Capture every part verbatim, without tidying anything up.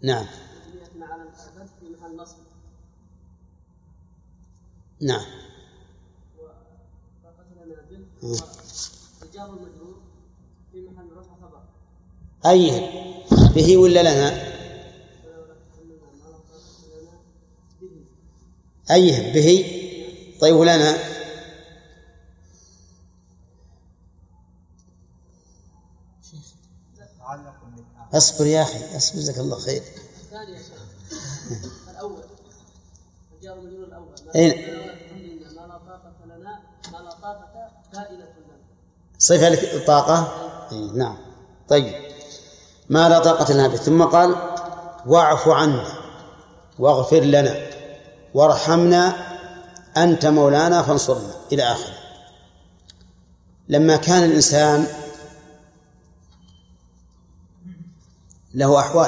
نعم نعم أيه به ولا لنا؟ أيه به. طيب لنا أصبر يا أخي أصبر جزاك الله خير. الأول الجار والمجرور الأول ما لا طاقة لنا ما لا طاقة كائنة لنا صفة الطاقة. نعم طيب ما لا طاقة لنا به. ثم قال واعف عنا واغفر لنا وارحمنا أنت مولانا فانصرنا إلى آخره. لما كان الإنسان له أحوال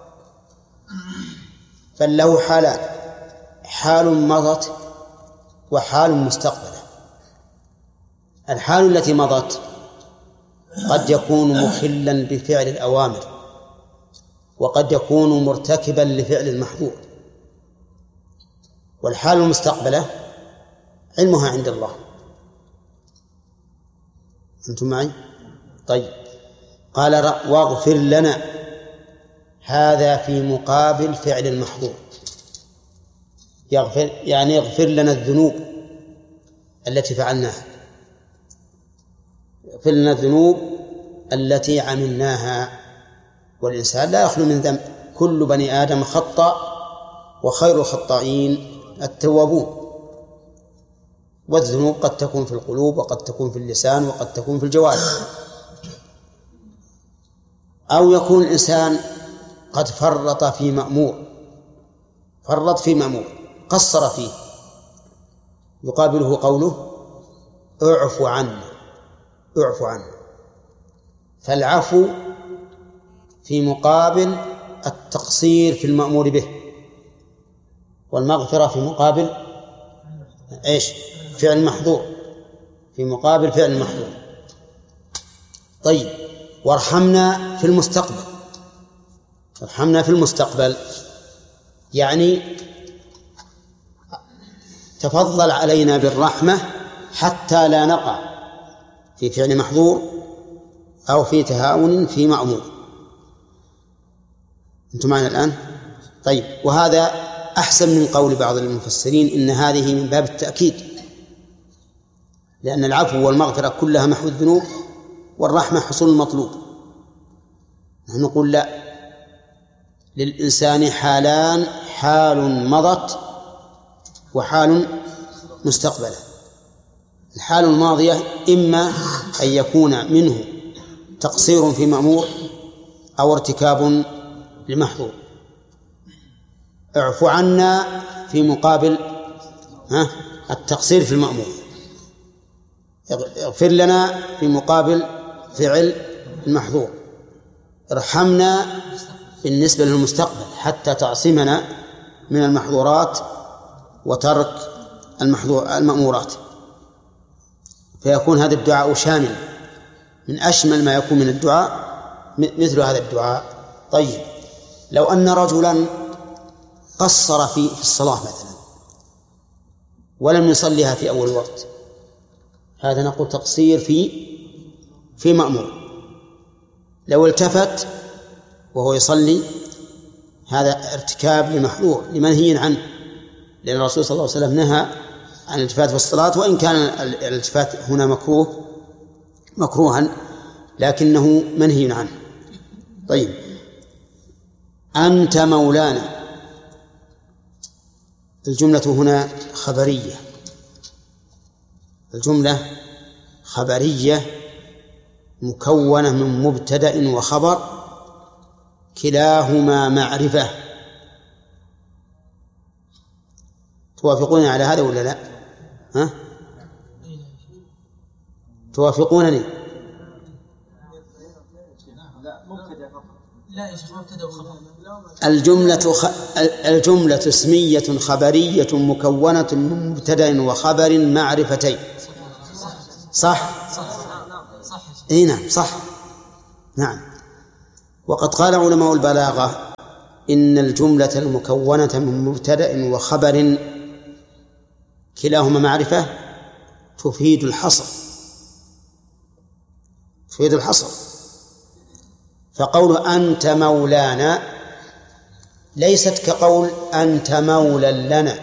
بل له حالات، حال مضت وحال مستقبلة. الحال التي مضت قد يكون مخلا بفعل الأوامر وقد يكون مرتكبا لفعل المحظور، والحال المستقبلة علمها عند الله. أنتم معي؟ طيب قال واغفر لنا، هذا في مقابل فعل المحظور. يغفر يعني يغفر لنا الذنوب التي فعلناها، يغفر لنا الذنوب التي عملناها، والإنسان لا يخلو من ذنب، كل بني آدم خطأ وخير الخطائين التوابون. والذنوب قد تكون في القلوب وقد تكون في اللسان وقد تكون في الجوارح، أو يكون الإنسان قد فرط في مأمور، فرط في مأمور قصر فيه، يقابله قوله اعف عنا اعف عنا. فالعفو في مقابل التقصير في المأمور به، والمغفرة في مقابل ايش؟ فعل محظور، في مقابل فعل محظور. طيب وارحمنا في المستقبل، ارحمنا في المستقبل يعني تفضل علينا بالرحمة حتى لا نقع في فعل محظور أو في تهاون في مأمور. أنتم معنا الآن؟ طيب وهذا أحسن من قول بعض المفسرين إن هذه من باب التأكيد، لأن العفو والمغفرة كلها محو الذنوب والرحمة حصول المطلوب. نحن نقول لا، للإنسان حالان، حال مضت وحال مستقبلة. الحال الماضية إما أن يكون منه تقصير في مأمور أو ارتكاب لمحظور. اعف عنا في مقابل ها التقصير في المأمور، اغفر لنا في مقابل فعل المحظور، ارحمنا بالنسبة للمستقبل حتى تعصمنا من المحظورات وترك المحظور المأمورات. فيكون هذا الدعاء شامل، من أشمل ما يكون من الدعاء مثل هذا الدعاء. طيب لو أن رجلا قصر في الصلاة مثلا ولم يصليها في أول وقت، هذا نقول تقصير في في مأمور. لو التفت وهو يصلي هذا ارتكاب لمحظور لمنهي عنه، لأن الرسول صلى الله عليه وسلم نهى عن الالتفات في الصلاة، وإن كان الالتفات هنا مكروه مكروها لكنه منهي عنه. طيب أنت مولانا، الجملة هنا خبرية، الجملة خبرية مكونة من مبتدأ وخبر كلاهما معرفة. توافقون على هذا ولا لا؟ ها؟ توافقونني؟ الجملة خ... الجملة اسمية خبرية مكونة من مبتدأ وخبر معرفتين. صح؟ اي نعم صح. نعم. وقد قال علماء البلاغة إن الجملة المكونة من مبتدأ وخبر كلاهما معرفة تفيد الحصر تفيد الحصر فقول أنت مولانا ليست كقول أنت مولى لنا.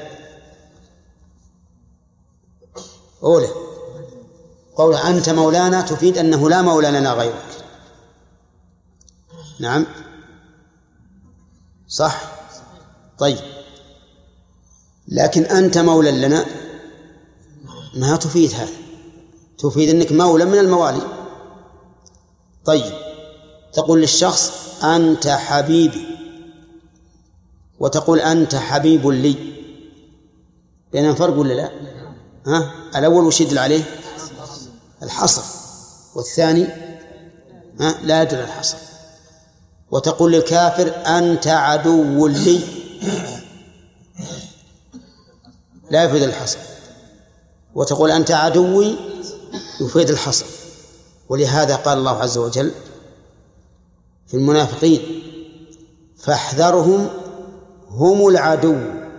أولى قول أنت مولانا تفيد أنه لا مولى لنا غيرك. نعم صح. طيب لكن أنت مولى لنا ما تفيد هذا، تفيد أنك مولى من الموالي. طيب تقول للشخص أنت حبيبي وتقول أنت حبيب لي، بينهم فرق ولا لا؟ ها؟ الأول وش يدل عليه؟ الحصر، والثاني ها؟ لا يدل على الحصر. وتقول للكافر أنت عدو لي لا يفيد الحصر، وتقول أنت عدوي يفيد الحصر. ولهذا قال الله عز وجل في المنافقين فاحذرهم هم العدو،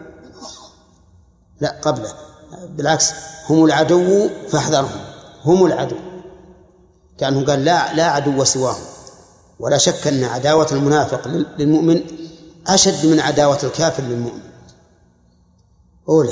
لا قبله بالعكس هم العدو فاحذرهم هم العدو، كأنه قال لا لا عدو سواهم. ولا شك أن عداوة المنافق للمؤمن أشد من عداوة الكافر للمؤمن. أولى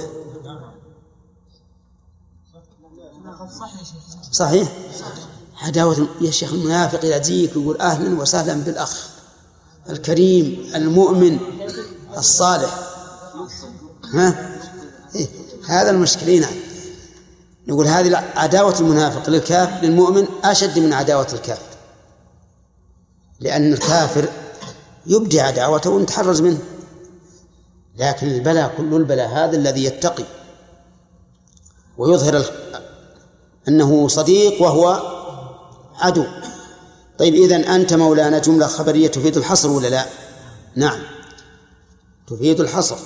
صحيح عداوة يا شيخ المنافق إذا جيك يقول أهلا وسهلا بالأخ الكريم المؤمن الصالح، ها إيه؟ هذا المشكلين. نقول هذه عداوة المنافق للكافر للمؤمن أشد من عداوة الكافر، لأن الكافر يبدي عداوته ونتحرز منه، لكن البلاء كل البلاء هذا الذي يتقي ويظهر أنه صديق وهو عدو. طيب إذن أنت مولانا جملة خبرية تفيد الحصر ولا لا؟ نعم تفيد الحصر.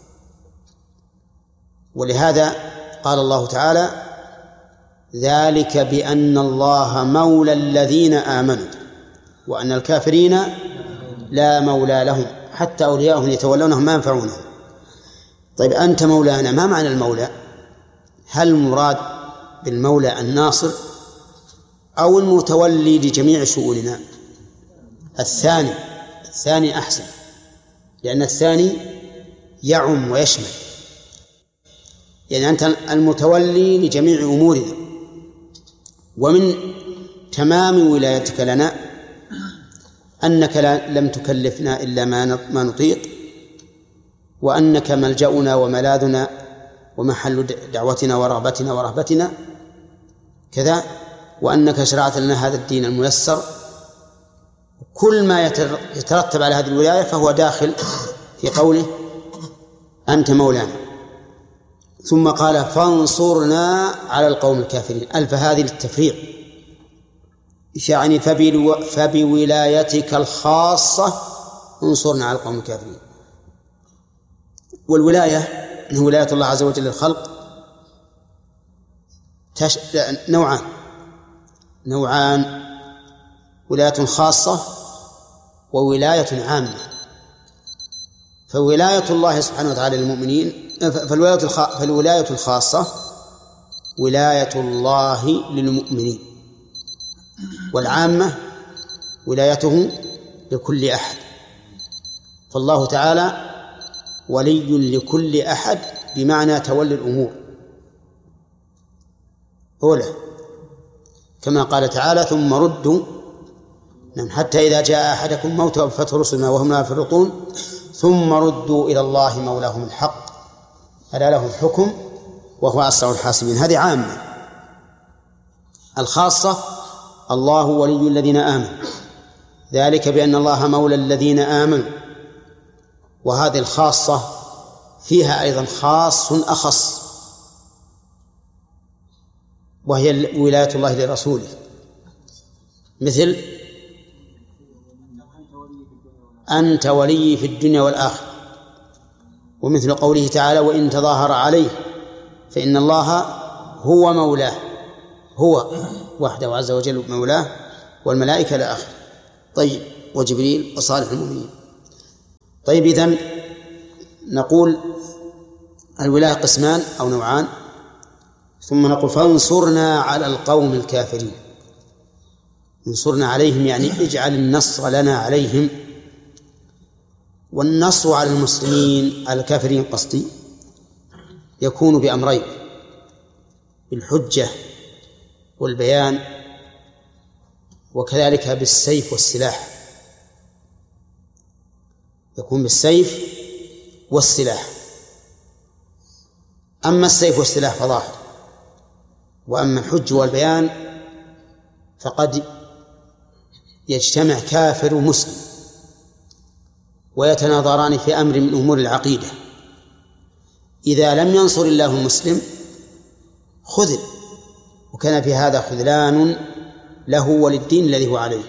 ولهذا قال الله تعالى ذلك بأن الله مولى الذين آمنوا وأن الكافرين لا مولى لهم حتى أولياءهم يتولونهم ما ينفعونهم. طيب أنت مولانا ما معنى المولى؟ هل المراد بالمولى الناصر أو المتولي لجميع شؤوننا؟ الثاني الثاني أحسن، لأن الثاني يعم ويشمل، يعني أنت المتولي لجميع أمورنا، ومن تمام ولايتك لنا أنك لم تكلفنا إلا ما نطيق، وأنك ملجأنا وملاذنا ومحل دعوتنا ورغبتنا ورهبتنا كذا، وأنك شرعت لنا هذا الدين الميسر. كل ما يترتب على هذه الولاية فهو داخل في قوله أنت مولانا. ثم قال فانصرنا على القوم الكافرين، ألف هذه للتفريع، يعني فبولايتك الخاصة انصرنا على القوم الكافرين. والولاية إن ولاية الله عز وجل للخلق تش... نوعان نوعان ولاية خاصة وولاية عامة. فولاية الله سبحانه وتعالى للمؤمنين فالولاية, الخ... فالولاية الخاصة ولاية الله للمؤمنين، والعامة ولايته لكل أحد. فالله تعالى ولي لكل أحد بمعنى تولي الأمور أولى، كما قال تعالى ثم ردوا حتى إذا جاء أحدكم موت وفتح رسلنا وهم لا يفرطون ثم ردوا إلى الله مولاهم الحق ألا له الحكم وهو أسرع الحاسبين. هذه عامة. الخاصة الله ولي الذين آمنوا ذلك بأن الله مولى الذين آمنوا، وهذه الخاصة فيها أيضا خاص أخص، وهي ولاية الله لرسوله، مثل أنت ولي في الدنيا والآخرة، ومثل قوله تعالى وإن تظاهر عليه فإن الله هو مولاه، هو وحده عز وجل مولاه، والملائكة إلى آخره. طيب وجبريل وصالح المؤمنين. طيب إذن نقول الولاية قسمان أو نوعان، ثم نقول فانصرنا على القوم الكافرين. انصرنا عليهم يعني اجعل النصر لنا عليهم. والنصر على المسلمين على الكافرين قصدي يكون بأمرين: بالحجة والبيان، وكذلك بالسيف والسلاح. يكون بالسيف والسلاح. أما السيف والسلاح فظاهر، وأما الحج والبيان فقد يجتمع كافر ومسلم ويتناظران في أمر من أمور العقيدة، إذا لم ينصر الله المسلم خذل، وكان في هذا خذلان له وللدين الذي هو عليه.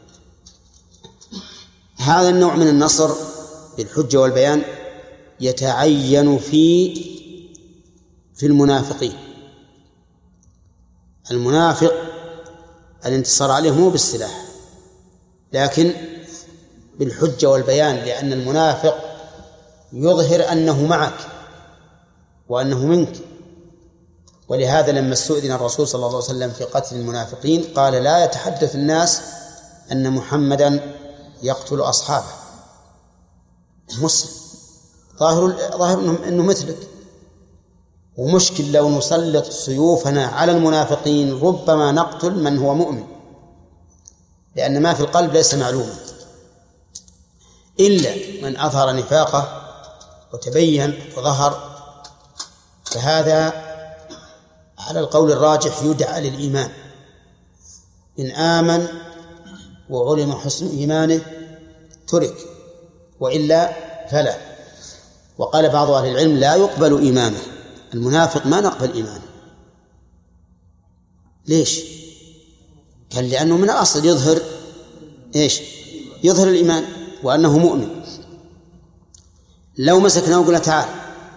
هذا النوع من النصر بالحجة والبيان يتعين في في المنافقين. المنافق الانتصار عليه مو بالسلاح لكن بالحجة والبيان، لأن المنافق يظهر أنه معك وأنه منك. ولهذا لما استؤذن الرسول صلى الله عليه وسلم في قتل المنافقين قال: لا يتحدث الناس أن محمدا يقتل أصحابه. مسلم ظاهر ظاهر أنه مثلك، ومشكل لو نسلط سيوفنا على المنافقين ربما نقتل من هو مؤمن، لأن ما في القلب ليس معلوما، إلا من أظهر نفاقه وتبين وظهر، فهذا على القول الراجح يدعى للإيمان. إن آمن وعلم حسن إيمانه ترك، وإلا فلا. وقال بعض أهل العلم: لا يقبل إيمانه، المنافق ما نقبل إيمانه. ليش؟ قال: لأنه من الأصل يظهر إيش؟ يظهر الإيمان وأنه مؤمن. لو مسكنا وقلنا: تعال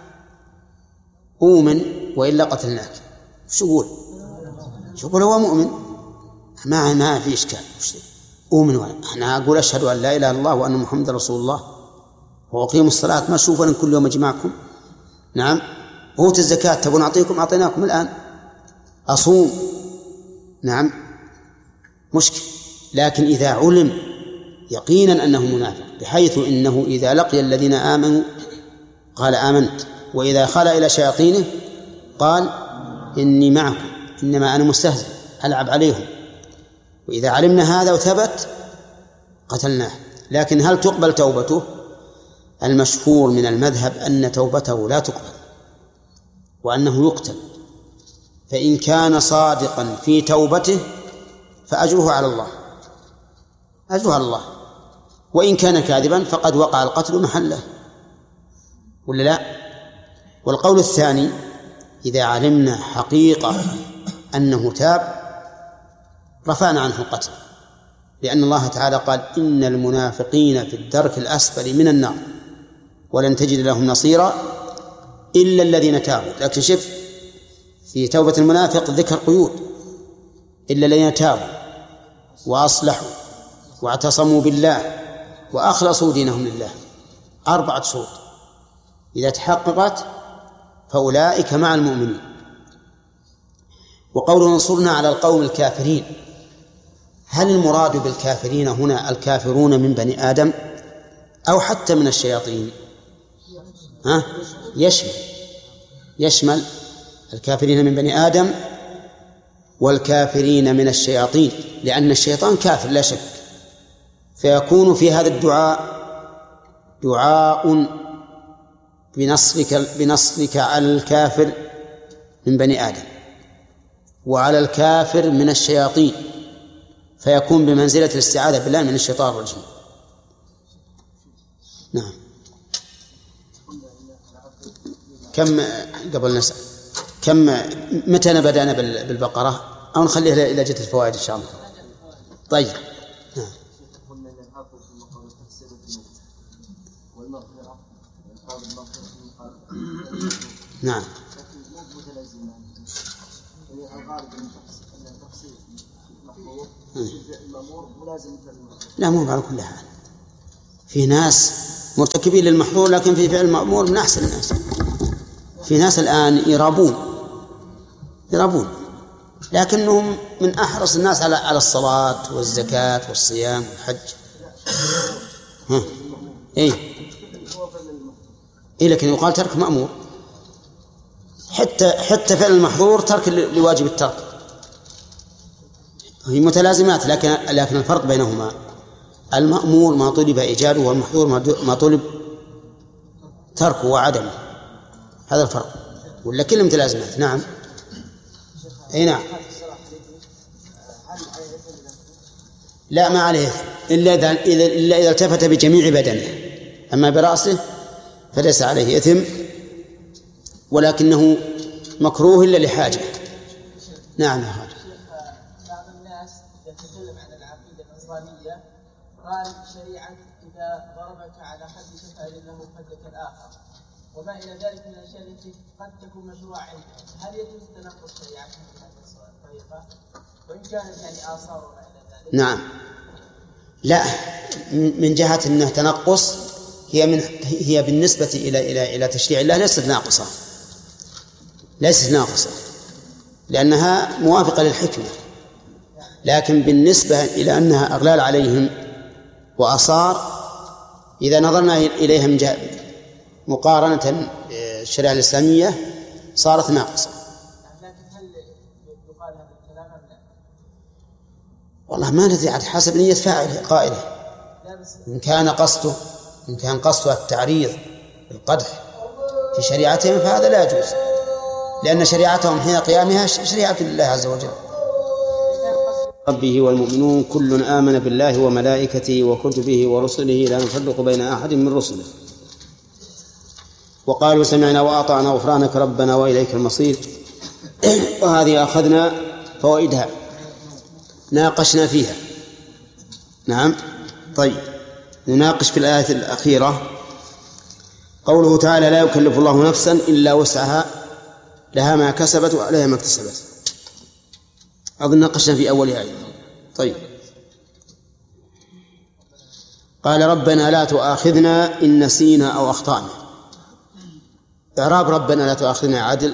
أؤمن وإلا قتلناك، شو يقول؟ شو يقول؟ هو مؤمن، ما ما في إشكال. أؤمن وأنا أنا أقول أشهد أن لا إله إلا الله وأن محمد رسول الله وأقيم الصلاة، ما شوف أن كل يوم أجمعكم. نعم. أوت الزكاة، تبون أعطيكم أعطيناكم الآن. أصوم، نعم، مشكل. لكن إذا علم يقينا أنه منافق، بحيث إنه إذا لقي الذين آمنوا قال آمنت، وإذا خلا إلى شياطينه قال إني معكم إنما أنا مستهزئ ألعب عليهم، وإذا علمنا هذا وثبت قتلناه. لكن هل تقبل توبته؟ المشهور من المذهب أن توبته لا تقبل وأنه يقتل، فإن كان صادقا في توبته فأجره على الله، أجره على الله، وإن كان كاذبا فقد وقع القتل محله، ولا لا؟ والقول الثاني: إذا علمنا حقيقة أنه تاب رفعنا عنه القتل، لأن الله تعالى قال: إن المنافقين في الدرك الأسفل من النار ولن تجد لهم نصيرا إلا الذين تابوا. لكن شف في توبة المنافق ذكر قيود: إلا الذين تابوا وأصلحوا واعتصموا بالله وأخلصوا دينهم لله. أربعة شروط إذا تحققت فأولئك مع المؤمنين. وقوله انصرنا على القوم الكافرين، هل المراد بالكافرين هنا الكافرون من بني آدم أو حتى من الشياطين؟ ها؟ يشمل يشمل الكافرين من بني آدم والكافرين من الشياطين، لأن الشيطان كافر لا شك، فيكون في هذا الدعاء دعاء بنصرك بنصرك على الكافر من بني آدم وعلى الكافر من الشياطين، فيكون بمنزلة الاستعاذة بالله من الشيطان الرجيم. نعم. كم قبل نسأل كم متى بدأنا بالبقرة أو نخليها إلى جهة الفوائد إن شاء الله؟ طيب. نعم. نعم. لا مو على كل حال. في ناس مرتكبين للمحظور، لكن في فعل المأمور من أحسن الناس. في ناس الآن يرابون يرابون لكنهم من أحرص الناس على على الصلاة والزكاة والصيام والحج. ها إيه إيه لكن يقال ترك مأمور. حتى حتى فعل المحظور ترك لواجب الترك، هي متلازمات، لكن لكن الفرق بينهما المأمور ما طلب إيجاده والمحظور ما طلب تركه وعدمه، هذا الفرق، ولا كل متلازمات. نعم أي نعم. لا ما عليه إلا إذا إلا إذا التفت بجميع بدنه، أما برأسه فليس عليه إثم، ولكنه مكروه إلا لحاجة. نعم يا خالد. بعض الناس يتكلم عن العقيدة النصرانية قال شريعة إذا ضربك على خدك فأذن له خدك الآخر وما إلى ذلك من الأشياء التي قد تكون مشروعة عنده. هل يجوز تنقص شريعة بهذه الطريقة وإن كانت يعني آثار وما إلى ذلك؟ نعم لا، من جهة أنه تنقص هي من هي بالنسبة إلى إلى إلى تشريع الله ليست ناقصة، ليست ناقصة لأنها موافقة للحكمة، لكن بالنسبة إلى أنها أغلال عليهم وآثار إذا نظرنا إليها من جهة مقارنة الشريعة الإسلامية صارت ناقصة. والله ما ندري عاد حسب نية فاعله قائله، إن كان قصده إن كان قصده التعريض بالقدح في شريعتهم فهذا لا يجوز، لأن شريعتهم حين قيامها شريعة الله عز وجل. ربه والمؤمنون كل آمن بالله وملائكته وكتبه ورسله لا نفرق بين أحد من رسله وقالوا سمعنا وأطعنا غفرانك ربنا وإليك المصير. وهذه أخذنا فوائدها ناقشنا فيها. نعم. طيب نناقش في الآية الأخيرة قوله تعالى لا يكلف الله نفسا إلا وسعها لها ما كسبت وعليها ما اكتسبت. أظن ناقشنا في أول آية. طيب قال ربنا لا تؤاخذنا إن نسينا أو أخطأنا. إعراب ربنا لا تؤاخذنا عدل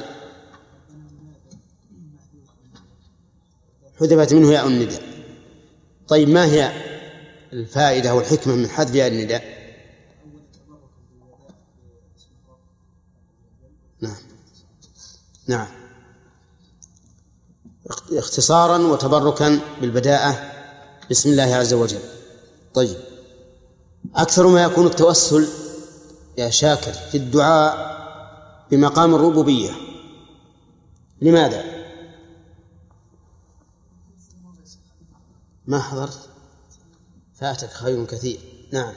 حذفت منه ياء النداء. طيب ما هي الفائدة والحكمة من حذف ياء النداء؟ نعم نعم اختصارا وتبركا بالبداءة بسم الله عز وجل. طيب أكثر ما يكون التوسل يا شاكر في الدعاء بمقام الربوبية، لماذا؟ ما حضرت فاتك خير كثير. نعم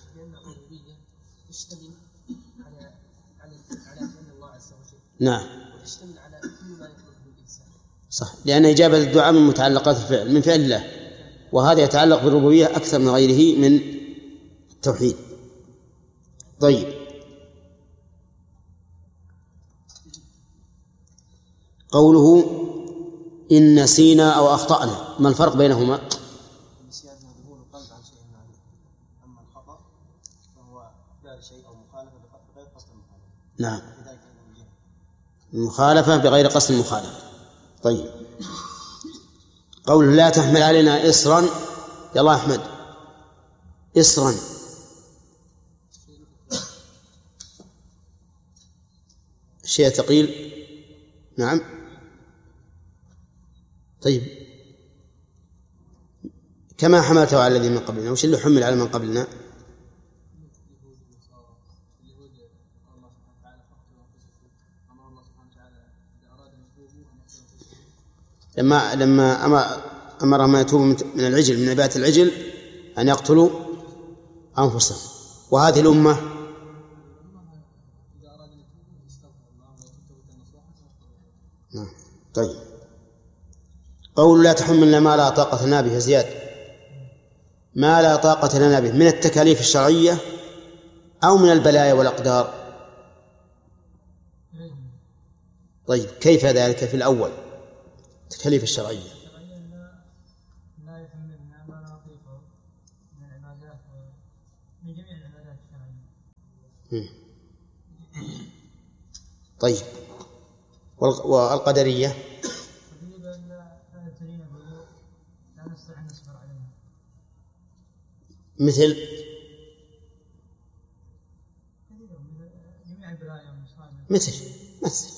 نعم صح، لأن إجابة الدعاء من متعلقات الفعل من فعل الله، وهذا يتعلق بالربوبية أكثر من غيره من التوحيد. طيب قوله إن نسينا أو أخطأنا ما الفرق بينهما؟ النسيان ذهول القلب عن شيء معلوم، أما الخطأ فهو فعل شيء أو مخالفة بغير قصد المخالفة. نعم المخالفة بغير قصد المخالفة. طيب قوله لا تحمل علينا إصرا، يا الله أحمد إصرا شيء ثقيل. نعم طيب كما حملته على الذي من قبلنا، وش اللي حمل على من قبلنا؟ لما لما أمرهم أن يتوبوا من العجل من عبادة العجل أن يقتلوا أنفسهم، وهذه الأمة طيب قول لا تحملنا ما لا طاقة لنا به زياد، ما لا طاقة لنا به من التكاليف الشرعية أو من البلايا والأقدار. طيب كيف ذلك في الأول التكاليف الشرعية؟ لا يحملنا ما لا نطيقه من العبادات من جميع العبادات الشرعية. طيب والقدرية مثل مثل مثل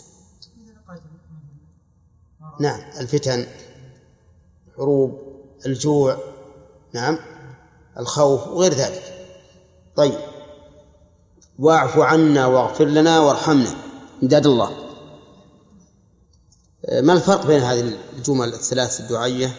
نعم الفتن، حروب، الجوع، نعم الخوف وغير ذلك. طيب واعف عنا واغفر لنا وارحمنا امداد الله. ما الفرق بين هذه الجمل الثلاث الدعائية؟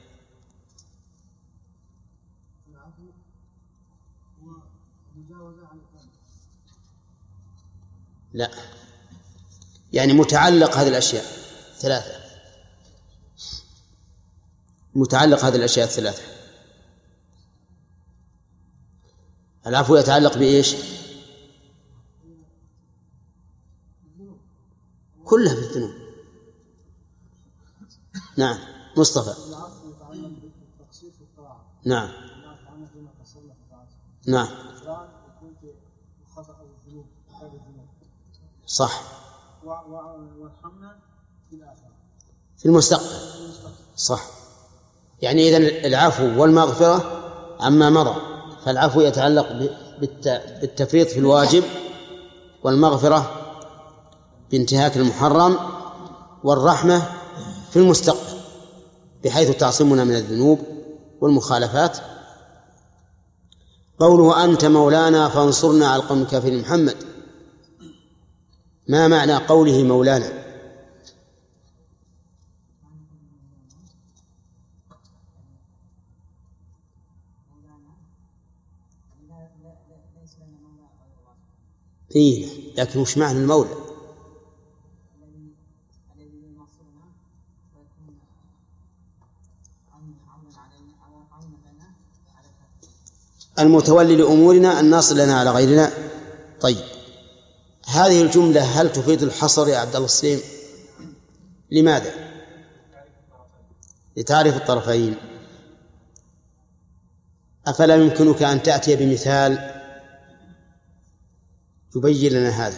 لا، يعني متعلق هذه الأشياء ثلاثة، متعلق هذه الأشياء الثلاثة. العفو يتعلق بإيش؟ كلها بالذنوب. نعم مصطفى. نعم نعم صح. في المستقبل صح. يعني إذن العفو والمغفرة عما مضى، فالعفو يتعلق بالتفريط في الواجب، والمغفرة بانتهاك المحرم، والرحمة في المستقبل بحيث تعصمنا من الذنوب والمخالفات. قوله أنت مولانا فانصرنا على القوم الكافرين. محمد، ما معنى قوله مولانا؟ إيه، لكن وش معنى المولى؟ المتولي لأمورنا الناصر لنا على غيرنا. طيب هذه الجملة هل تفيد الحصر يا عبد الله السليم؟ لماذا؟ لتعرف الطرفين. أفلا يمكنك أن تأتي بمثال يبين لنا هذا؟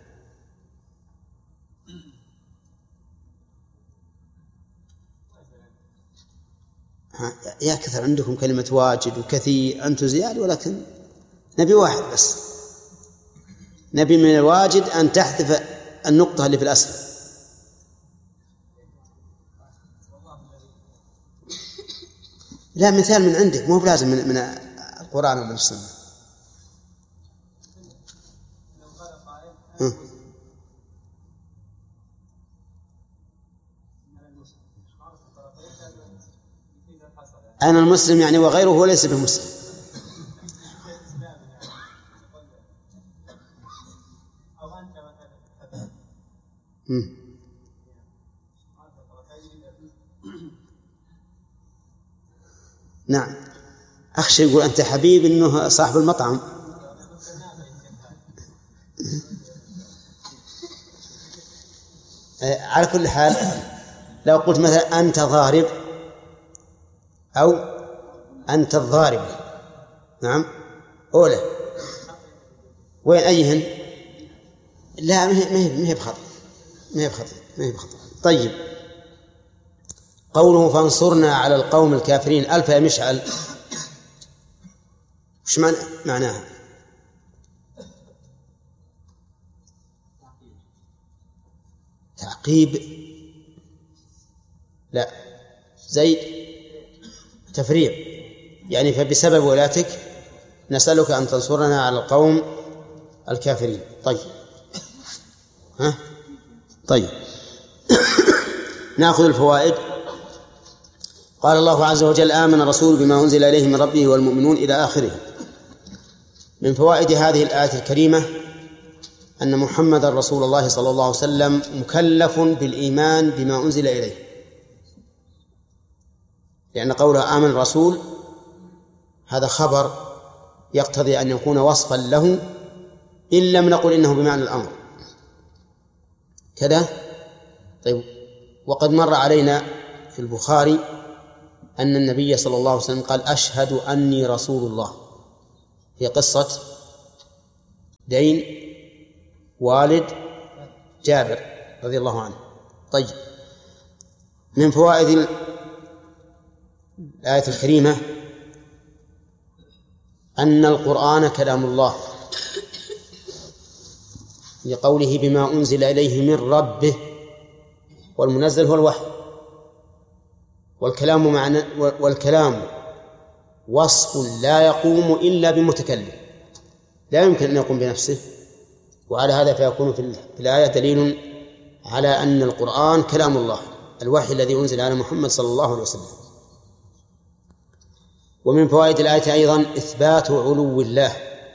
يا كثر عندكم كلمة واجد وكثير، أنتم زيادة، ولكن نبي واحد بس. نبي من الواجد أن تحذف النقطة اللي في الأسفل. لا، مثال من عندك، مو بلازم من, من القرآن ومن السنة. أنا المسلم يعني وغيره هو ليس بمسلم. نعم، أخشى يقول أنت حبيب إنه صاحب المطعم. على كل حال لو قلت مثلا أنت ضارب أو أنت الضارب، نعم أولى، وين أيهن؟ لا، ما هي بخطأ، ما هي بخطأ، ما هي بخطأ. طيب قوله فانصرنا على القوم الكافرين، ألف يا مشعل، وش معنى معناها؟ تعقيب؟ لا، زيد تفريع، يعني فبسبب ولاتك نسألك أن تنصرنا على القوم الكافرين. طيب ها طيب نأخذ الفوائد. قال الله عز وجل آمن الرسول بما أنزل إليه من ربه والمؤمنون إلى آخره. من فوائد هذه الآية الكريمة أن محمد رسول الله صلى الله عليه وسلم مكلف بالإيمان بما أنزل إليه، لأن قوله آمن الرسول هذا خبر يقتضي أن يكون وصفا له، إن لم نقل إنه بمعنى الأمر كذا. طيب، وقد مر علينا في البخاري أن النبي صلى الله عليه وسلم قال أشهد أني رسول الله في قصة دين والد جابر رضي الله عنه. طيب، من فوائد الآية الكريمة أن القرآن كلام الله، لقوله بما أنزل إليه من ربه، والمنزل هو الوحي، والكلام معنى والكلام وصف لا يقوم إلا بمتكلم، لا يمكن أن يقوم بنفسه، وعلى هذا فيكون في الآية دليل على أن القرآن كلام الله، الوحي الذي أنزل على محمد صلى الله عليه وسلم. ومن فوائد الآية أيضا إثبات علو الله،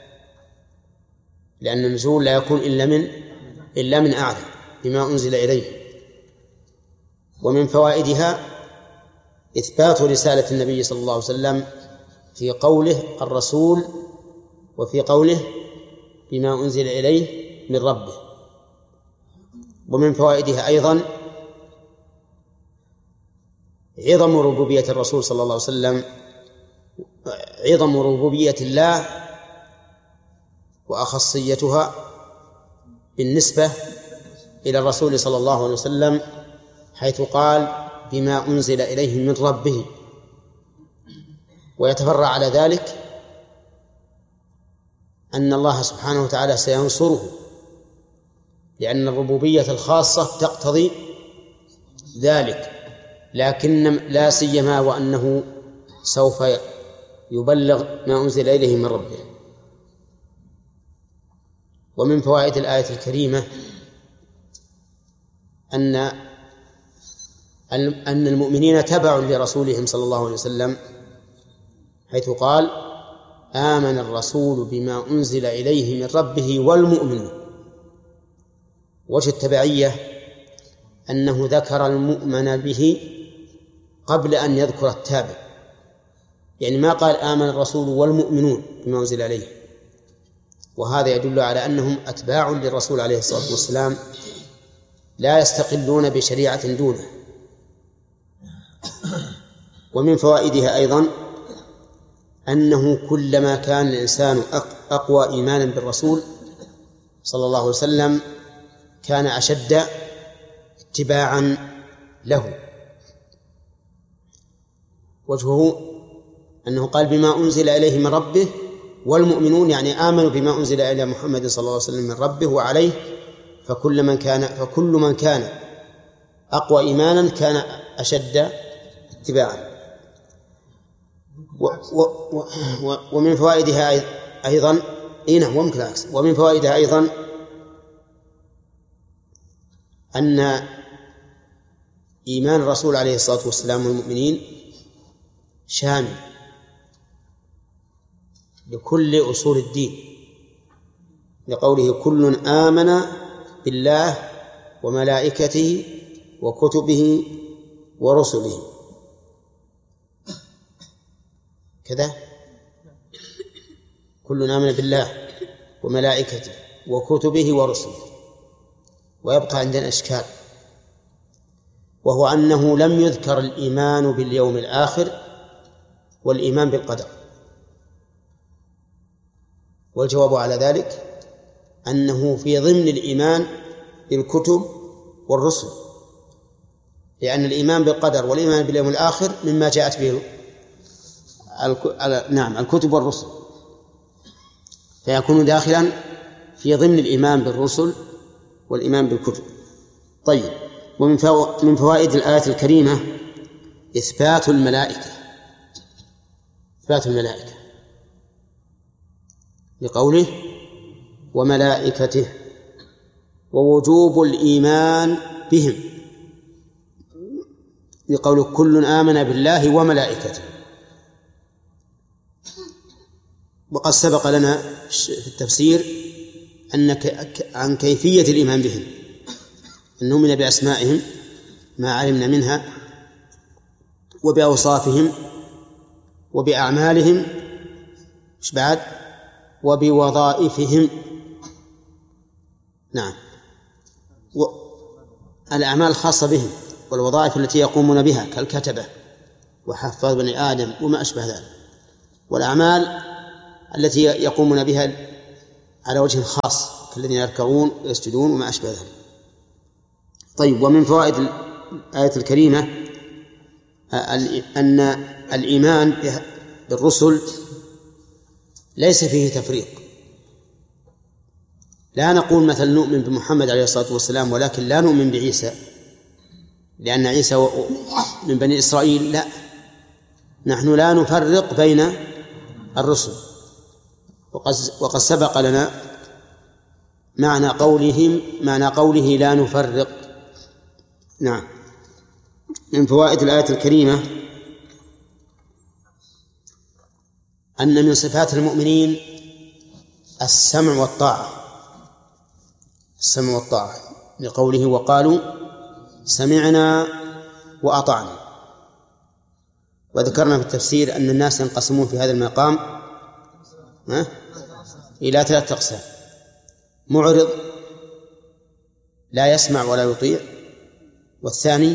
لأن النزول لا يكون إلا من إلا من أعلى بما أنزل إليه. ومن فوائدها إثبات رسالة النبي صلى الله عليه وسلم في قوله الرسول، وفي قوله بما أنزل إليه من ربه. ومن فوائدها أيضا عظم ربوبية الرسول صلى الله عليه وسلم، عظم ربوبية الله وأخصيتها بالنسبة إلى الرسول صلى الله عليه وسلم، حيث قال بما أنزل إليه من ربه. ويتفرع على ذلك أن الله سبحانه وتعالى سينصره، لأن الربوبية الخاصة تقتضي ذلك، لكن لا سيما وأنه سوف يبلغ ما أنزل إليه من ربه. ومن فوائد الآية الكريمة أن أن المؤمنين تبع لرسولهم صلى الله عليه وسلم، حيث قال آمن الرسول بما أنزل إليه من ربه والمؤمنون. وجه التبعية أنه ذكر المؤمن به قبل أن يذكر التابع، يعني ما قال آمن الرسول والمؤمنون بما أنزل إليه، وهذا يدل على أنهم أتباع للرسول عليه الصلاة والسلام، لا يستقلون بشريعة دونه. ومن فوائدها أيضا أنه كلما كان الإنسان أقوى إيمانا بالرسول صلى الله عليه وسلم كان أشد اتباعا له. وجهه أنه قال بما أنزل إليه من ربه والمؤمنون، يعني آمنوا بما أنزل إلى محمد صلى الله عليه وسلم من ربه وعليه، فكل من كان فكل من كان أقوى إيمانا كان أشد اتباعا. و و و ومن فوائدها أيضا إيه ممكن العكس ومن فوائدها أيضا أن إيمان الرسول عليه الصلاة والسلام والمؤمنين شامل لكل أصول الدين، لقوله كل آمن بالله وملائكته وكتبه ورسله كذا، كل آمن بالله وملائكته وكتبه ورسله. ويبقى عندنا إشكال، وهو أنه لم يذكر الإيمان باليوم الآخر والإيمان بالقدر. والجواب على ذلك أنه في ضمن الإيمان بالكتب والرسل، لأن الإيمان بالقدر والإيمان باليوم الآخر مما جاءت به نعم الكتب والرسل، فيكون داخلا في ضمن الإيمان بالرسل والإيمان بالكتب. طيب، ومن من فوائد الآية الكريمة إثبات الملائكة، إثبات الملائكة لقوله وملائكته، ووجوب الإيمان بهم لقوله كل آمن بالله وملائكته. وقد سبق لنا في التفسير أن عن كيفية الإيمان بهم، أن نؤمن بأسمائهم ما علمنا منها، وبأوصافهم، وبأعمالهم، إيش بعد؟ وبوظائفهم. نعم، الأعمال الخاصة بهم والوظائف التي يقومون بها كالكتبة وحفاظ بني آدم وما أشبه ذلك، والأعمال التي يقومون بها على وجه خاص كالذين يركعون ويسجدون وما أشبه ذلك. طيب، ومن فوائد الآية الكريمة أن الإيمان بالرسل ليس فيه تفريق. لا نقول مثلا نؤمن بمحمد عليه الصلاة والسلام ولكن لا نؤمن بعيسى لأن عيسى من بني إسرائيل، لا، نحن لا نفرق بين الرسل. وقد سبق لنا معنى قولهم معنى قوله لا نفرق. نعم. من فوائد الآية الكريمة أن من صفات المؤمنين السمع والطاعة السمع والطاعة لقوله وقالوا سمعنا وأطعنا. وذكرنا في التفسير أن الناس ينقسمون في هذا المقام إلى ثلاثة أقسام: معرض لا يسمع ولا يطيع، والثاني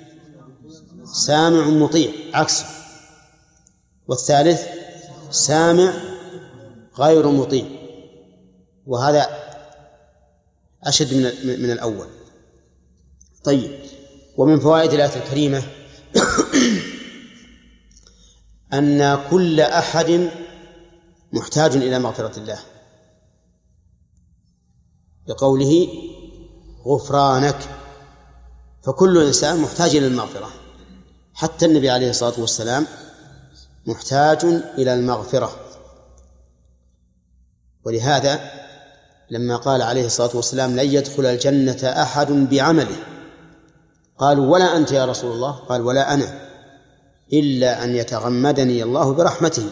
سامع مطيع عكسه، والثالث سامع غير مطيع، وهذا أشد من من الأول. طيب، ومن فوائد الآية الكريمة أن كل أحد محتاج إلى مغفرة الله بقوله غفرانك، فكل إنسان محتاج إلى المغفرة، حتى النبي عليه الصلاة والسلام محتاج إلى المغفرة. ولهذا لما قال عليه الصلاة والسلام لن يدخل الجنة أحد بعمله قالوا ولا أنت يا رسول الله؟ قال ولا أنا إلا أن يتغمدني الله برحمته.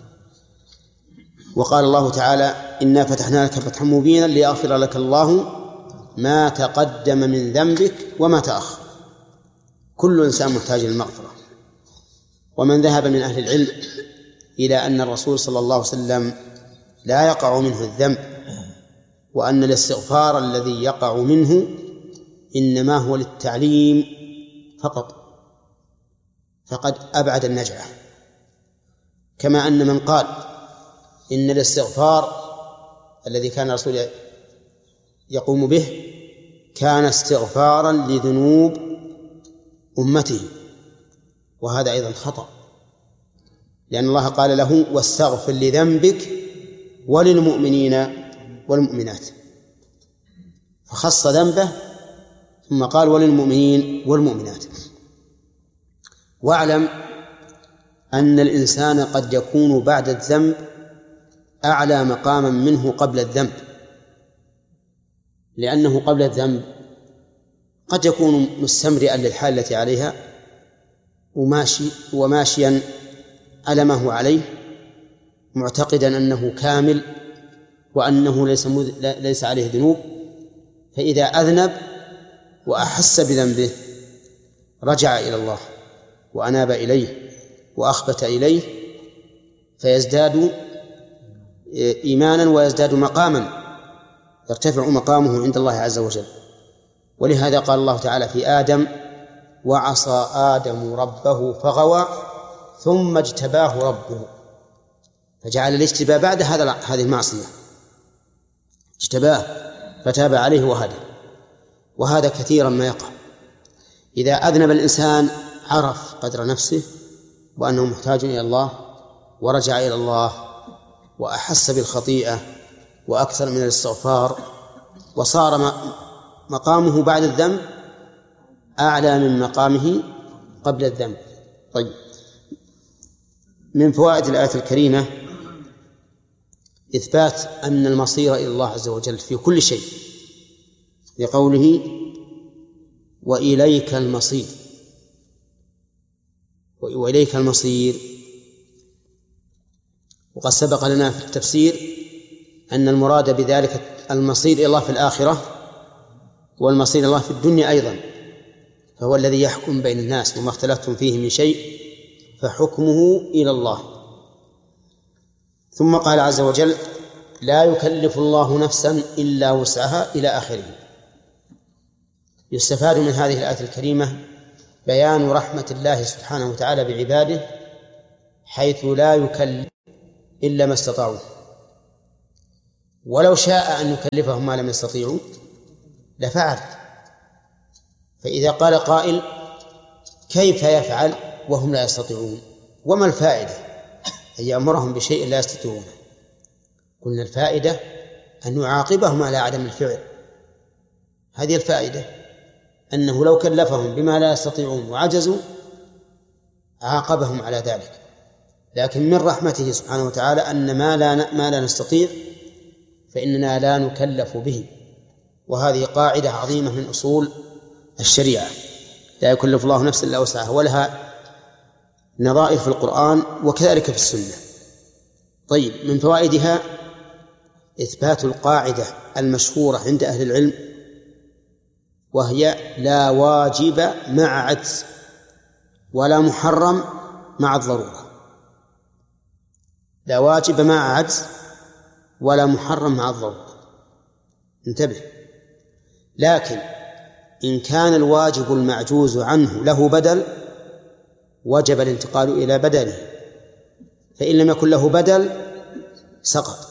وقال الله تعالى إنا فتحنا لك فتحا مبينا ليغفر لك الله ما تقدم من ذنبك وما تأخر. كل إنسان محتاج للمغفرة. ومن ذهب من أهل العلم إلى أن الرسول صلى الله عليه وسلم لا يقع منه الذنب، وأن الاستغفار الذي يقع منه إنما هو للتعليم فقط، فقد أبعد النجعة. كما أن من قال إن الاستغفار الذي كان الرسول يقوم به كان استغفارا لذنوب أمته، وهذا أيضا خطأ، لأن الله قال له واستغفر لذنبك وللمؤمنين والمؤمنات، فخص ذنبه ثم قال وللمؤمنين والمؤمنات. واعلم أن الإنسان قد يكون بعد الذنب أعلى مقاما منه قبل الذنب، لأنه قبل الذنب قد يكون مستمرئا للحال التي عليها وماشي وماشيا على ما هو عليه، معتقدا أنه كامل وأنه ليس, ليس عليه ذنوب. فإذا أذنب وأحس بذنبه رجع إلى الله وأناب إليه وأخبت إليه، فيزداد إيمانا ويزداد مقاما، يرتفع مقامه عند الله عز وجل. ولهذا قال الله تعالى في آدم وعصى آدم ربه فغوى ثم اجتباه ربه، فجعل الاجتباء بعد هذا هذه المعصية، اجتباه فتاب عليه وهدى. وهذا كثيرا ما يقع، إذا أذنب الإنسان عرف قدر نفسه وأنه محتاج إلى الله ورجع إلى الله وأحس بالخطيئة وأكثر من الاستغفار، وصار مقامه بعد الذنب أعلى من مقامه قبل الذنب. طيب، من فوائد الآية الكريمة إثبات أن المصير إلى الله عز وجل في كل شيء، لقوله وإليك المصير. وإليك المصير، وقد سبق لنا في التفسير أن المراد بذلك المصير إلى الله في الآخرة والمصير إلى الله في الدنيا أيضا، فهو الذي يحكم بين الناس وما اختلفتم فيه من شيء فحكمه إلى الله. ثم قال عز وجل لا يكلف الله نفسا إلا وسعها إلى آخره. يستفاد من هذه الآية الكريمة بيان رحمة الله سبحانه وتعالى بعباده، حيث لا يكلف إلا ما استطاعوا. ولو شاء أن يكلفهم ما لم يستطيعوا لفعل. فإذا قال قائل كيف يفعل وهم لا يستطيعون وما الفائدة أن يأمرهم بشيء لا يستطيعونه؟ قلنا الفائدة أن يعاقبهم على عدم الفعل. هذه الفائدة، أنه لو كلفهم بما لا يستطيعون وعجزوا عاقبهم على ذلك. لكن من رحمته سبحانه وتعالى أن ما لا ما لا نستطيع فإننا لا نكلف به. وهذه قاعدة عظيمة من أصول الشريعة، لا يكلف الله نفسا إلا وسعها، ولها نظائر في القرآن وكذلك في السنة. طيب، من فوائدها إثبات القاعدة المشهورة عند أهل العلم، وهي لا واجب مع عجز ولا محرم مع الضرورة. لا واجب مع عجز ولا محرم مع الضرورة، انتبه. لكن إن كان الواجب المعجوز عنه له بدل وجب الانتقال إلى بدله، فإن لم يكن له بدل سقط.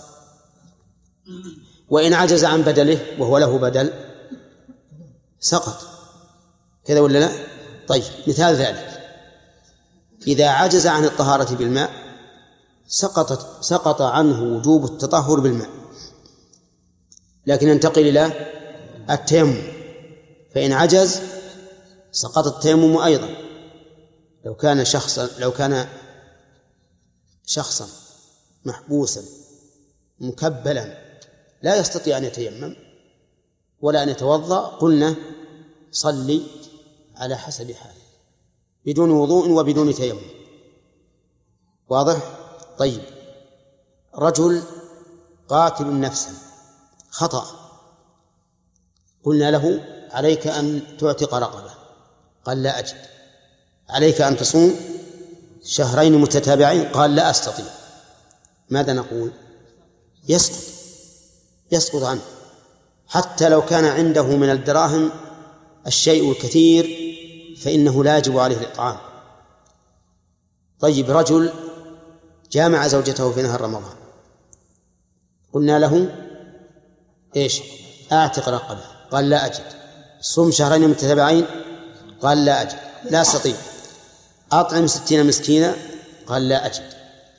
وإن عجز عن بدله وهو له بدل سقط، كذا ولا لا؟ طيب، مثال ذلك إذا عجز عن الطهارة بالماء سقطت سقط عنه وجوب التطهر بالماء، لكن ينتقل إلى التيمم، فإن عجز سقط التيمم أيضا. لو كان شخصا لو كان شخصا محبوسا مكبلا لا يستطيع أن يتيمم ولا أن يتوضأ، قلنا صلي على حسب حاله بدون وضوء وبدون تيمم. واضح؟ طيب، رجل قاتل نفسا خطأ، قلنا له عليك أن تعتق رقبة، قال لا أجد. عليك أن تصوم شهرين متتابعين، قال لا أستطيع. ماذا نقول؟ يسقط يسقط عنه، حتى لو كان عنده من الدراهم الشيء الكثير فإنه لا يجب عليه الإطعام. طيب، رجل جامع زوجته في نهار رمضان، قلنا له إيش؟ أعتق رقبة، قال لا أجد. صم شهرين متتابعين، قال لا أجد، لا أستطيع. أطعم ستين مسكينة، قال لا أجد.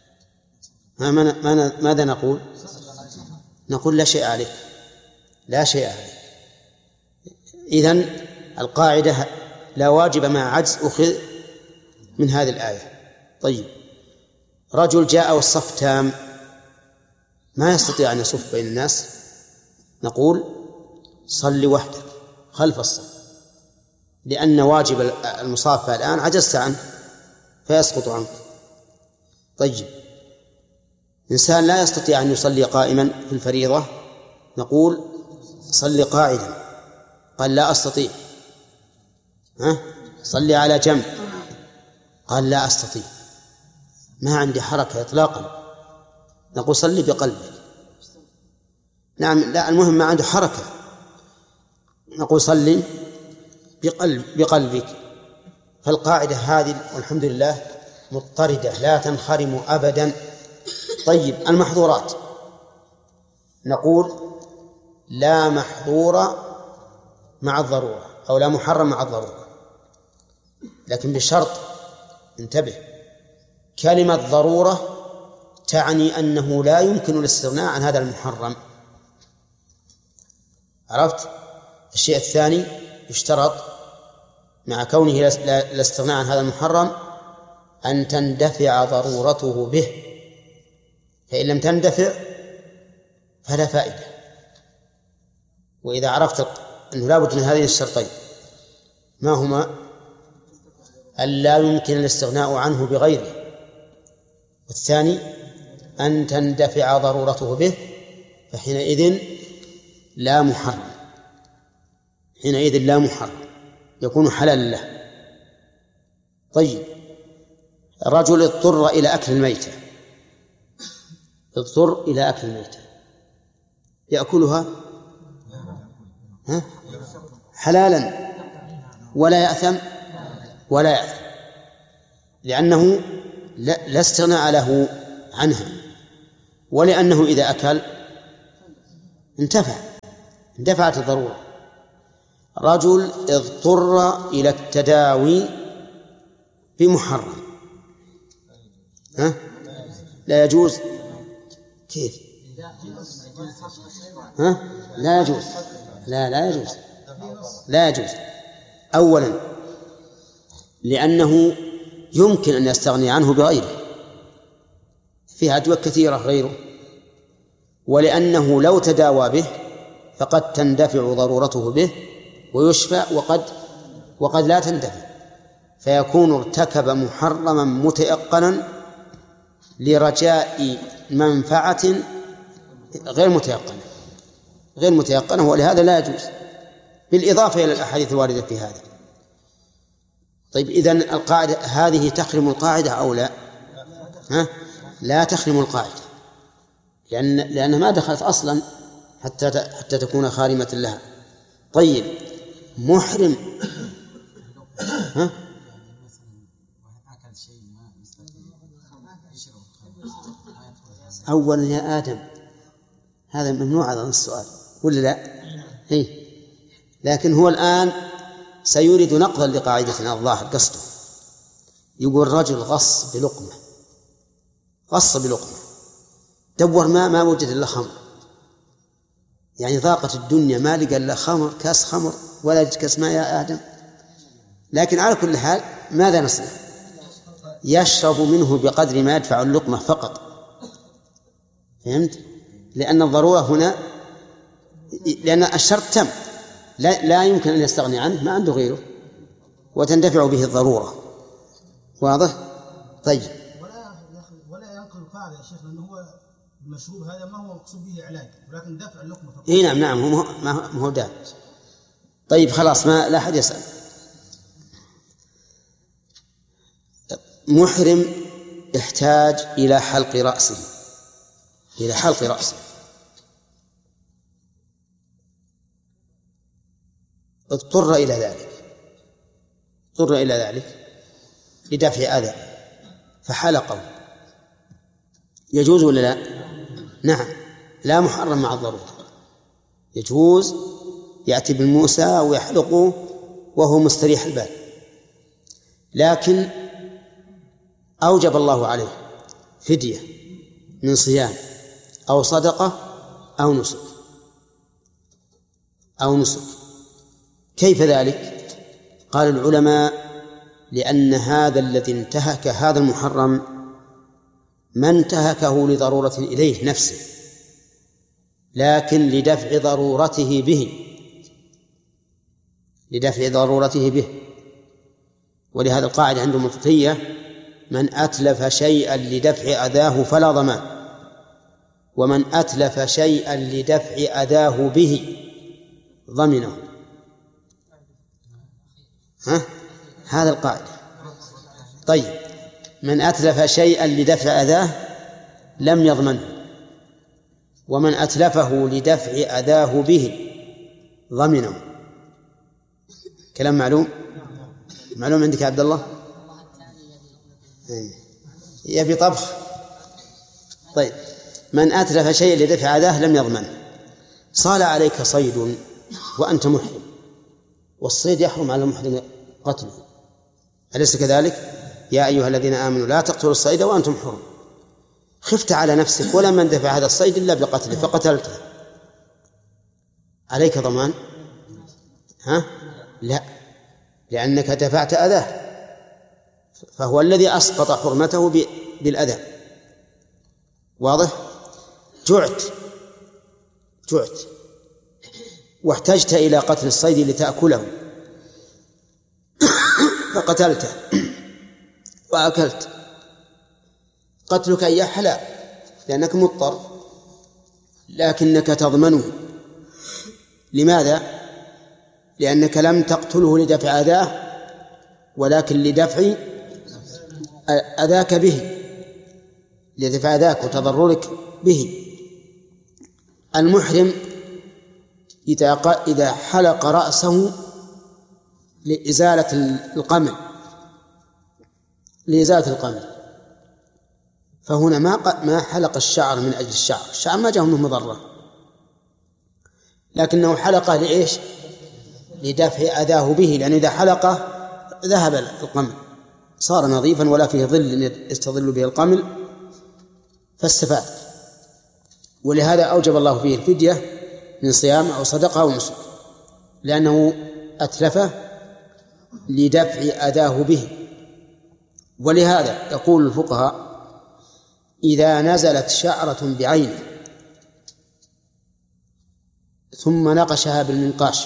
ماذا نقول؟ نقول لا شيء عليك، لا شيء عليك. إذن القاعدة لا واجب مع عجز أخذ من هذه الآية. طيب، رجل جاء والصف تام ما يستطيع أن يصف بين الناس، نقول صل وحدك خلف الصف، لأن واجب المصافة الآن عجزت عنه فيسقط عنك. طيب، إنسان لا يستطيع أن يصلي قائما في الفريضة، نقول صل قاعدا، قال لا أستطيع. ها؟ صلي على جنب، قال لا أستطيع، ما عندي حركة إطلاقا، نقول صلي بقلبك. نعم، لا، المهم ما عنده حركة، نقول صلي بقلب بقلبك. فالقاعدة هذه والحمد لله مضطردة لا تنخرم أبدا. طيب، المحظورات نقول لا محظور مع الضرورة أو لا محرم مع الضرورة، لكن بشرط، انتبه، كلمة ضرورة تعني أنه لا يمكن الاستغناء عن هذا المحرم. عرفت؟ الشيء الثاني يشترط مع كونه الاستغناء عن هذا المحرم أن تندفع ضرورته به، فإن لم تندفع فلا فائدة. وإذا عرفت أنه لا بد من هذين الشرطين، ما هما؟ أن لا يمكن الاستغناء عنه بغيره، والثاني أن تندفع ضرورته به، فحينئذ لا محرم، حينئذ لا محرم يكون حلالا له. طيب، رجل اضطر إلى أكل الميتة، اضطر إلى أكل الميتة، يأكلها ها؟ حلالا ولا يأثم ولا يأثم، لأنه لا استغناء له عنها، ولأنه إذا أكل انتفع اندفعت الضرورة. رجل اضطر إلى التداوي بمحرم، ها؟ لا يجوز. كيف؟ ها؟ لا يجوز. لا لا يجوز لا يجوز. أولا لأنه يمكن أن يستغني عنه بغيره، فيها أدوية كثيرة غيره، ولأنه لو تداوى به فقد تندفع ضرورته به ويشفى، وقد وقد لا تندفع، فيكون ارتكب محرما متيقنا لرجاء منفعة غير متيقنة غير متيقنة ولهذا لا يجوز، بالإضافة إلى الأحاديث الواردة في هذا. طيب إذن القاعدة هذه تخرم القاعدة أو لا؟ ها؟ لا تخرم القاعدة، لأن لأنها ما دخلت أصلا حتى حتى تكون خارمة لها. طيب محرم، ها؟ أولا يا آدم هذا ممنوع هذا السؤال ولا لا؟ هي. لكن هو الآن سيريد نقضا لقاعدتنا الظاهر قصده، يقول رجل غص بلقمة غص بلقمة دور ما ما وجد إلا خمر، يعني ضاقت الدنيا ما لقى إلا خمر، كاس خمر ولا كاس ماء يا آدم. لكن على كل حال ماذا نصنع؟ يشرب منه بقدر ما يدفع اللقمة فقط، فهمت؟ لأن الضرورة هنا، لأن الشرط تم، لا, لا يمكن أن يستغني عنه، ما عنده غيره وتندفع به الضرورة. واضح؟ طيب. ولا ولا ينقل القاعدة يا شيخ، لأنه هو المشروب هذا ما هو مقصود به علاج، ولكن دفع اللقمة فقط. إيه نعم نعم هو ما هو دافع. طيب خلاص ما لا أحد يسأل. محرم يحتاج إلى حلق رأسه إلى حلق رأسه اضطر إلى ذلك اضطر إلى ذلك لدفع أذى فحلقه، يجوز ولا لا؟ نعم، لا محرم مع الضرورة، يجوز، يأتي بالموسى ويحلقه وهو مستريح البال، لكن أوجب الله عليه فدية من صيام أو صدقة أو نسك أو نسك. كيف ذلك؟ قال العلماء لأن هذا الذي انتهك هذا المحرم ما انتهكه لضرورة إليه نفسه، لكن لدفع ضرورته به لدفع ضرورته به ولهذا القاعدة عندهم الفقهية: من أتلف شيئا لدفع أذاه فلا ضمان، ومن أتلف شيئا لدفع أذاه به ضمنه. ها؟ هذا القاعدة. طيب من أتلف شيئا لدفع أذاه لم يضمنه، ومن أتلفه لدفع أذاه به ضمنه. كلام معلوم؟ معلوم عندك يا عبد الله؟ يبي طبخ. طيب من أتلف شيئا لدفع أذاه لم يضمنه. صال عليك صيد وأنت محرم، والصيد يحرم على المحرم قتله، أليس كذلك؟ يا أيها الذين آمنوا لا تقتلوا الصيد وأنتم حرم. خفت على نفسك ولم يندفع هذا الصيد إلا بقتله فقتلته، عليك ضمان؟ ها؟ لا، لأنك دفعت أذاه، فهو الذي أسقط حرمته بالأذى. واضح؟ جعت جعت واحتجت إلى قتل الصيد لتأكله فقتلته وأكلت، قتلك أي حلال لأنك مضطر، لكنك تضمنه. لماذا؟ لأنك لم تقتله لدفع أذاه ولكن لدفع أذاك به، لدفع أذاك وتضررك به. المحرم إذا إذا حلق رأسه لإزالة القمل لإزالة القمل فهنا ما ما حلق الشعر من أجل الشعر، الشعر ما جاء منه مضرة، لكنه حلقه لإيش؟ لدفع أذاه به، لأن إذا حلقه ذهب القمل، صار نظيفا ولا فيه ظل يستظل به القمل فاستفاد. ولهذا أوجب الله فيه الفدية من صيام أو صدقة أو نسك، لأنه أتلفه لدفع أذاه به. ولهذا يقول الفقهاء إذا نزلت شعرة بعينه ثم نقشها بالمنقاش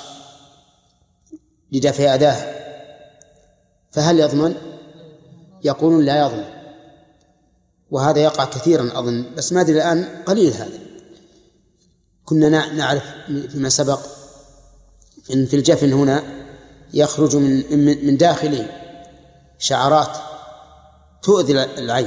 لدفع أذاه فهل يضمن؟ يقولون لا يضمن، وهذا يقع كثيرا أظن، بس ما أدري الآن قليل. هذا كنا نعرف فيما سبق إن في الجفن هنا يخرج من من داخله شعرات تؤذي العين،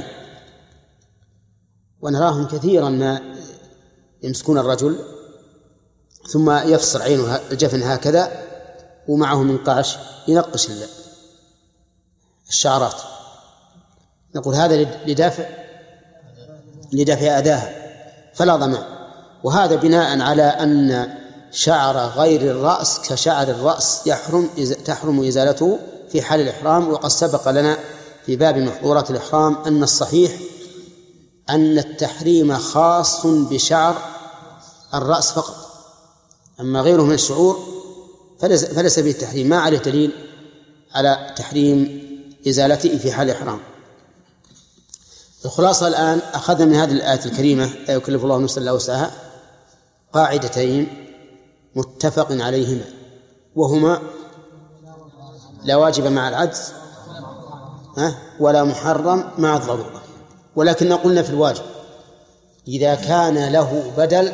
ونراهم كثيرا ما يمسكون الرجل ثم يفصل عينه الجفن هكذا ومعه منقاش ينقش الشعرات. نقول هذا لدافع لدافع أذاها فلا ضمان. وهذا بناء على أن شعر غير الرأس كشعر الرأس يحرم تحرم إزالته في حال الإحرام. وقد سبق لنا في باب محظورات الإحرام أن الصحيح أن التحريم خاص بشعر الرأس فقط، أما غيره من الشعور فليس, فليس به التحريم، ما عليه دليل على تحريم إزالته في حال الإحرام. الخلاصة الآن أخذنا من هذه الآية الكريمة لا يكلف الله نفسا إلا وسعها قاعدتين متفق عليهما، وهما لا واجب مع العجز ولا محرم مع الضرورة. ولكن قلنا في الواجب إذا كان له بدل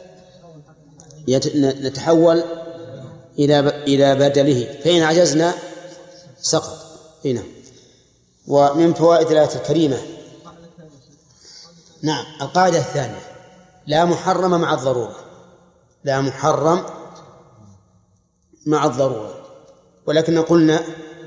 نتحول إلى إلى بدله، فإن عجزنا سقط. هنا ومن فوائد الآية الكريمة نعم القاعدة الثانية لا محرم مع الضرورة، لا محرم مع الضرورة. ولكن قلنا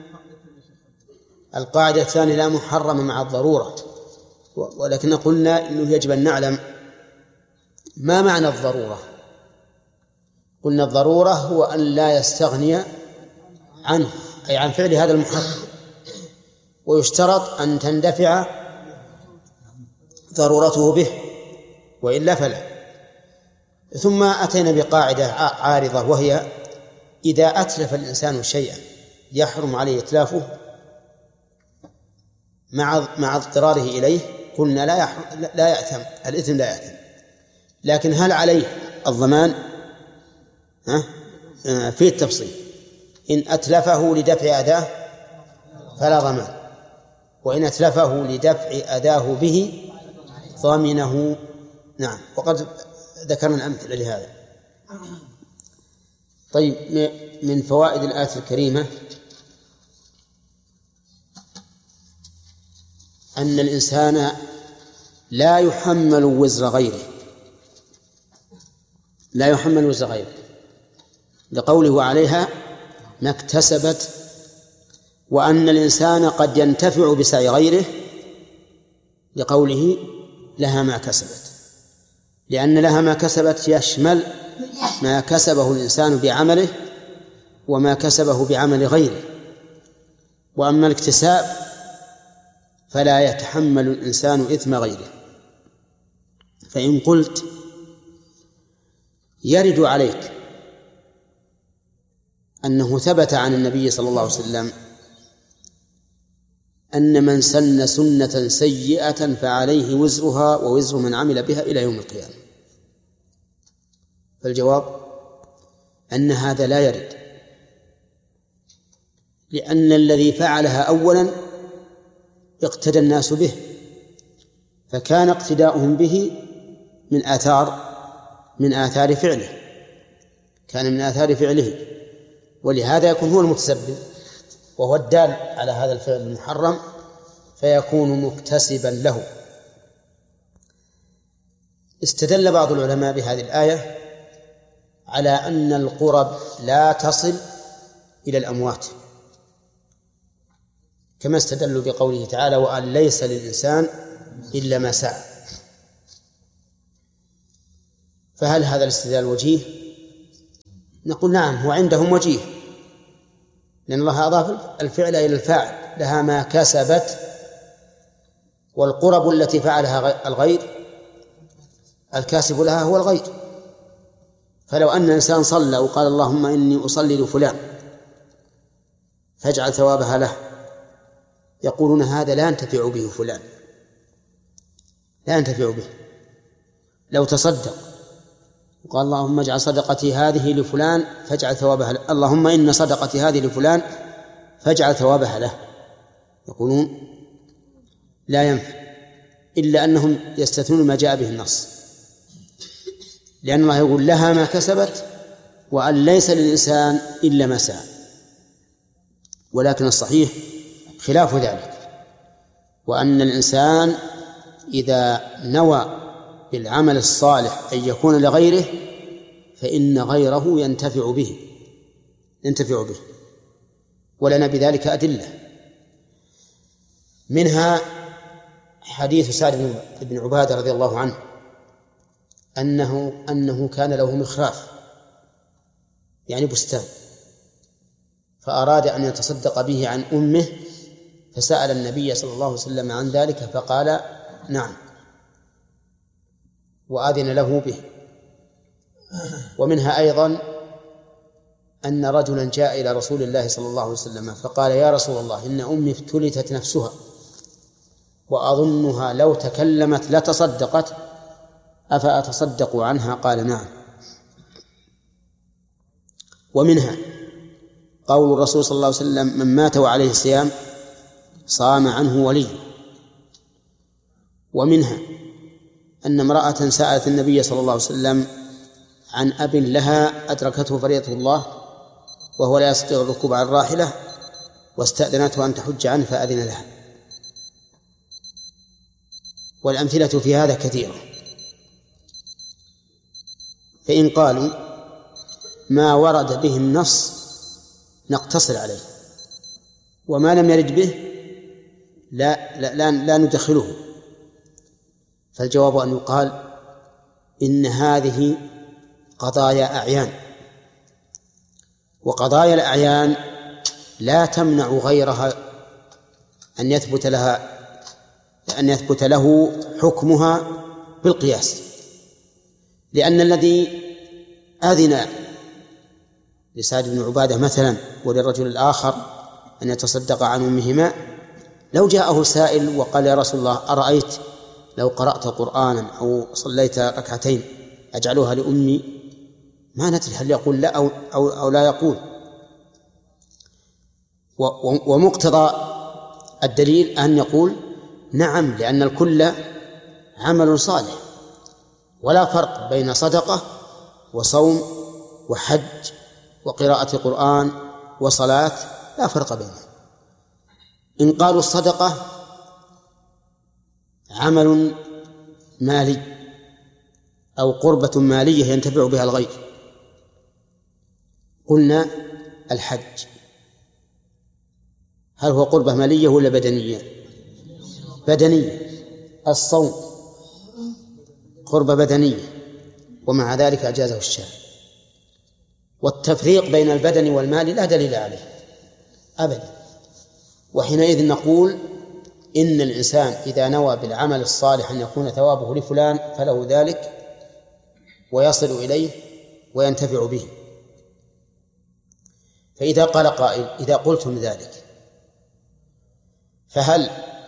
القاعدة الثانية لا محرم مع الضرورة، ولكن قلنا إنه يجب أن نعلم ما معنى الضرورة. قلنا الضرورة هو أن لا يستغني عنه أي عن فعل هذا المحرم، ويشترط أن تندفع ضرورته به وإلا فلا. ثم أتينا بقاعدة عارضة وهي إذا أتلف الإنسان شيئا يحرم عليه إتلافه مع مع اضطراره إليه قلنا لا يحرم لا يأثم، الإثم لا يأثم. لكن هل عليه الضمان؟ ها؟ في التفصيل إن أتلفه لدفع أذاه فلا ضمان، وإن أتلفه لدفع أذاه به ضامنه. نعم وقد ذكرنا الأمثلة لهذا. طيب من فوائد الآية الكريمة أن الإنسان لا يحمل وزر غيره، لا يحمل وزر غيره لقوله عليها ما اكتسبت، وأن الإنسان قد ينتفع بسعي غيره لقوله لها ما كسبت، لأن لها ما كسبت يشمل ما كسبه الإنسان بعمله وما كسبه بعمل غيره. وأما الاكتساب فلا يتحمل الإنسان إثم غيره. فإن قلت يرد عليك أنه ثبت عن النبي صلى الله عليه وسلم أن من سن سنة سيئة فعليه وزرها ووزر من عمل بها إلى يوم القيامة، فالجواب أن هذا لا يرد، لأن الذي فعلها أولا اقتدى الناس به، فكان اقتداؤهم به من آثار من آثار فعله، كان من آثار فعله، ولهذا يكون هو المتسبب وهو الدال على هذا الفعل المحرم فيكون مكتسبا له. استدل بعض العلماء بهذه الآية على أن القرب لا تصل إلى الأموات، كما استدلوا بقوله تعالى وأن ليس للإنسان إلا ما سعى. فهل هذا الاستدلال وجيه نقول نعم، هو عندهم وجيه، لأن الله أضاف الفعل إلى الفاعل، لها ما كسبت، والقرب التي فعلها الغير الكاسب لها هو الغير. فلو أن إنسان صلى وقال اللهم إني أصلي لفلان فاجعل ثوابها له، يقولون هذا لا ينتفع به فلان، لا ينتفع به. لو تصدق وقال اللهم اجعل صدقتي هذه لفلان فاجعل ثوابها له، اللهم إن صدقتي هذه لفلان فاجعل ثوابها له، يقولون لا ينفع، إلا أنهم يستثنون ما جاء به النص، لأن الله يقول لها ما كسبت وأن ليس للإنسان إلا ما سعى. ولكن الصحيح خلاف ذلك، وأن الإنسان إذا نوى بالعمل الصالح أن يكون لغيره فإن غيره ينتفع به ينتفع به ولنا بذلك أدلة، منها حديث سعد بن عبادة رضي الله عنه أنه أنه كان له مخراف، يعني بستان، فأراد أن يتصدق به عن أمه، فسأل النبي صلى الله عليه وسلم عن ذلك فقال نعم، وآذن له به. ومنها أيضا أن رجلا جاء إلى رسول الله صلى الله عليه وسلم فقال يا رسول الله إن أمي افتلتت نفسها وأظنها لو تكلمت لتصدقت أفأتصدق عنها؟ قال نعم. ومنها قول الرسول صلى الله عليه وسلم من مات وعليه صيام صام عنه وليه. ومنها أن امرأة سألت النبي صلى الله عليه وسلم عن أب لها أدركته فريضة الله وهو لا يستطيع الركوب على الراحلة واستأذنته أن تحج عنه فأذن لها. والأمثلة في هذا كثيرة. فإن قالوا ما ورد به النص نقتصر عليه، وما لم يرد به لا, لا, لا, لا ندخله، فالجواب أن يقال إن هذه قضايا أعيان، وقضايا الأعيان لا تمنع غيرها أن يثبت لها أن يثبت له حكمها بالقياس، لأن الذي أذن لسعد بن عبادة مثلا وللرجل الآخر أن يتصدق عن أمهما، لو جاءه سائل وقال يا رسول الله أرأيت لو قرأت قرآنا أو صليت ركعتين أجعلها لأمي، ما ندري هل يقول لا أو, أو, أو لا يقول. ومقتضى الدليل أن يقول نعم، لأن الكل عمل صالح، ولا فرق بين صدقة وصوم وحج وقراءة قرآن وصلاة، لا فرق بينهم. إن قالوا الصدقة عمل مالي أو قربة مالية ينتفع بها الغير، قلنا الحج هل هو قربة مالية ولا بدنية؟ بدنية. الصوم قربة بدنية، ومع ذلك أجازه الشارع. والتفريق بين البدن والمال لا دليل عليه أبدا. وحينئذ نقول إن الإنسان إذا نوى بالعمل الصالح أن يكون ثوابه لفلان فله ذلك ويصل إليه وينتفع به. فإذا قال قائل إذا قلتم ذلك فهل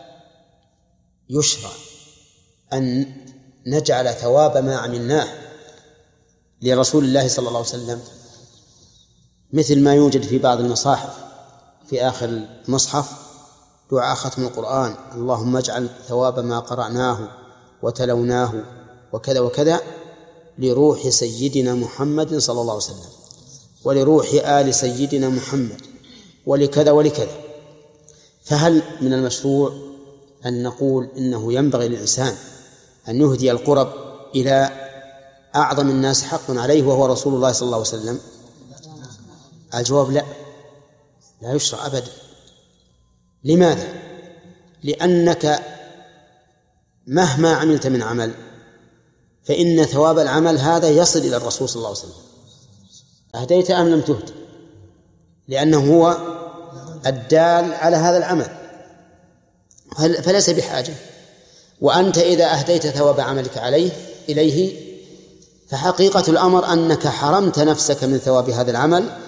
يشرع أن نجعل ثواب ما عملناه لرسول الله صلى الله عليه وسلم، مثل ما يوجد في بعض المصاحف في آخر المصحف دعاء ختم القرآن اللهم اجعل ثواب ما قرأناه وتلوناه وكذا وكذا لروح سيدنا محمد صلى الله عليه وسلم ولروح آل سيدنا محمد ولكذا ولكذا؟ فهل من المشروع أن نقول إنه ينبغي للإنسان أن يهدي القرب إلى أعظم الناس حقا عليه وهو رسول الله صلى الله عليه وسلم؟ الجواب لا، لا يشرع أبدا. لماذا؟ لأنك مهما عملت من عمل فإن ثواب العمل هذا يصل إلى الرسول صلى الله عليه وسلم. أهديت أم لم تهد؟ لأنه هو الدال على هذا العمل فليس بحاجة. وأنت إذا أهديت ثواب عملك عليه إليه فحقيقة الأمر أنك حرمت نفسك من ثواب هذا العمل